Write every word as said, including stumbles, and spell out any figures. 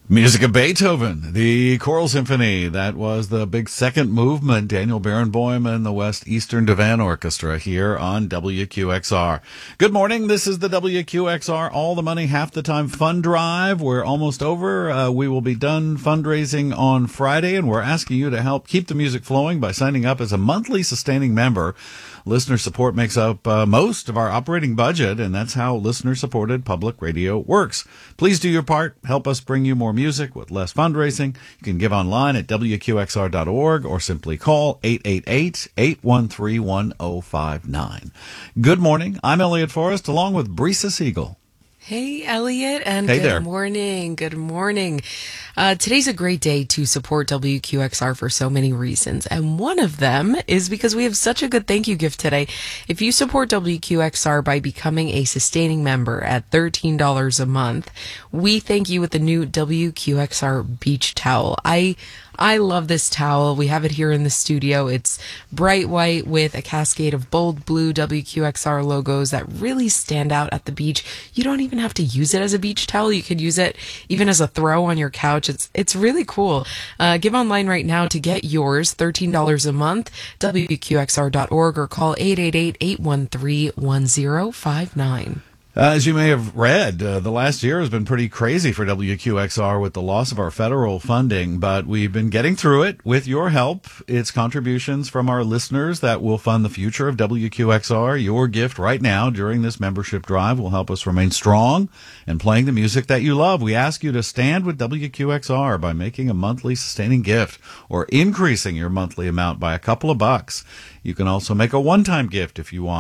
Music of Beethoven, the Choral Symphony. That was the big second movement. Daniel Barenboim and the West Eastern Divan Orchestra here on W Q X R. Good morning. This is the W Q X R All the Money Half the Time Fund Drive. We're almost over. Uh, we will be done fundraising on Friday, and we're asking you to help keep the music flowing by signing up as a monthly sustaining member. Listener support makes up uh, most of our operating budget, and that's how listener-supported public radio works. Please do your part. Help us bring you more music with less fundraising. You can give online at W Q X R dot org or simply call eight eight eight, eight one three, one zero five nine. Good morning. I'm Elliot Forrest, along with Brisa Siegel. Hey, Elliot, and hey good there. morning. Good morning. Uh, today's a great day to support W Q X R for so many reasons, and one of them is because we have such a good thank you gift today. If you support W Q X R by becoming a sustaining member at thirteen dollars a month, we thank you with the new W Q X R beach towel. I I love this towel. We have it here in the studio. It's bright white with a cascade of bold blue W Q X R logos that really stand out at the beach. You don't even have to use it as a beach towel. You could use it even as a throw on your couch. It's it's really cool. Uh, give online right now to get yours, thirteen dollars a month, W Q X R dot org, or call eight eight eight, eight one three, one zero five nine. Uh, as you may have read, uh, the last year has been pretty crazy for W Q X R with the loss of our federal funding, but we've been getting through it with your help. It's contributions from our listeners that will fund the future of W Q X R. Your gift right now during this membership drive will help us remain strong and playing the music that you love. We ask you to stand with W Q X R by making a monthly sustaining gift or increasing your monthly amount by a couple of bucks. You can also make a one-time gift if you want.